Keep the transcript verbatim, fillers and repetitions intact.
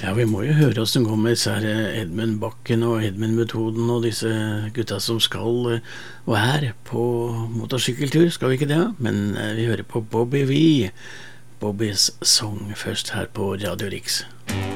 Ja, vi må jo høre oss som går med disse her Edmund Bakken og Edmund-metoden og disse gutta som skal eh, og er på motorsykkeltur, skal vi ikke det? Men eh, vi hører på Bobby V, Bobbys Song først her på Radio Rix.